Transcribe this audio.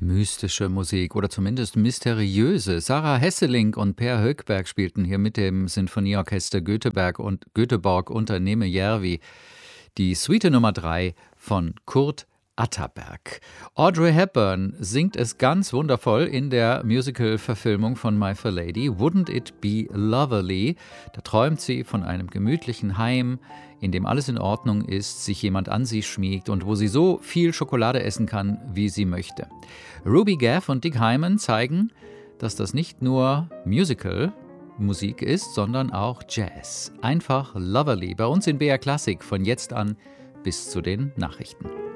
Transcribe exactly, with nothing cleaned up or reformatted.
Mystische Musik oder zumindest mysteriöse. Sarah Hesselink und Per Högberg spielten hier mit dem Sinfonieorchester Göteborg und Göteborg unter Neme Järvi die Suite Nummer drei von Kurt Atterberg. Audrey Hepburn singt es ganz wundervoll in der Musical-Verfilmung von My Fair Lady. Wouldn't it be lovely? Da träumt sie von einem gemütlichen Heim, in dem alles in Ordnung ist, sich jemand an sie schmiegt und wo sie so viel Schokolade essen kann, wie sie möchte. Ruby Gaff und Dick Hyman zeigen, dass das nicht nur Musical-Musik ist, sondern auch Jazz. Einfach lovely. Bei uns in B R Klassik von jetzt an bis zu den Nachrichten.